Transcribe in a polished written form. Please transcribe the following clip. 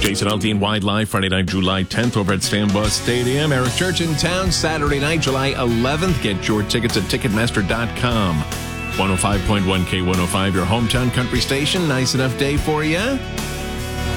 Jason Aldean, Wide Live, Friday night, July 10th over at Stanbus Stadium. Eric Church in town, Saturday night, July 11th. Get your tickets at Ticketmaster.com. 105.1 K105, your hometown country station. Nice enough day for you.